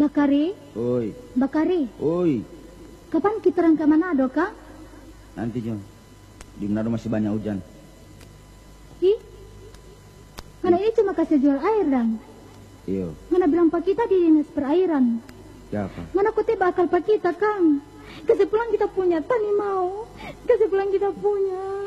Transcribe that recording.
Bakari, Oi. Bakari, Oi. kapan kita orang ke Manado, Kang? Nanti Jo. Di Manado masih banyak hujan. Ih, mana ini cuma kasih jual air, Dang. Iyo. Mana bilang Pak kita di dinas perairan. Siapa? Mana kutip bakal Pak kita, Kang. Kasih pulang kita punya tani mau. Kasih pulang kita punya.